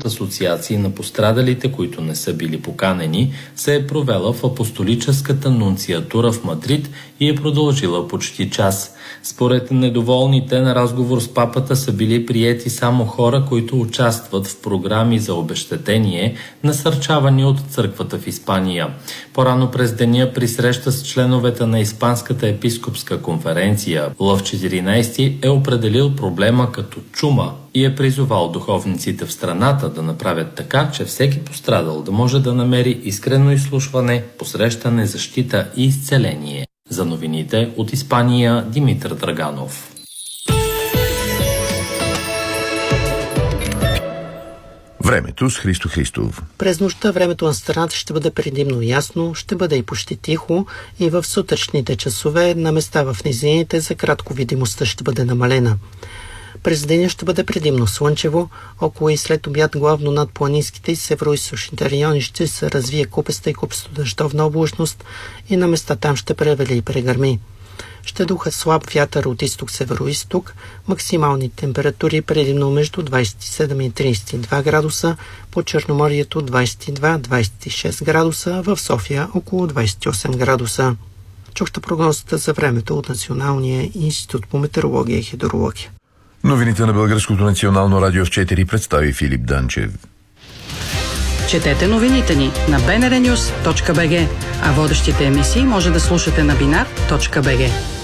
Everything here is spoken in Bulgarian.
асоциации на пострадалите, които не са били поканени, се е провела в апостолическата нунциатура в Мадрид и е продължила почти час. Според недоволните, на разговор с папата са били приети само хора, които участват в програми за обезщетение, насърчавани от църквата в Испания. По-рано през деня при среща с членовете на Испанската епископска конференция, Лъв 14 е определил проблема като чума и е призовал духовниците в страната да направят така, че всеки пострадал да може да намери искрено изслушване, посрещане, защита и изцеление. За новините от Испания, Димитър Драганов. Времето с Христо Христов. През нощта времето на страната ще бъде предимно ясно, ще бъде и почти тихо и в сутрешните часове на места в низините за кратко видимостта ще бъде намалена. През деня ще бъде предимно слънчево, около и след обяд главно над планинските и североизточните райони ще се развие купеста и купесто-дъждовна облачност и на места там ще превали и прегърми. Ще духа слаб вятър от изток-североизток, максимални температури предимно между 27 и 32 градуса, по Черноморието 22-26 градуса, в София около 28 градуса. Чухте прогнозата за времето от Националния институт по метеорология и хидрология. Новините на Българското национално радио в 4 представи Филип Данчев. Четете новините ни на bnrnews.bg, а водещите емисии може да слушате на binar.bg.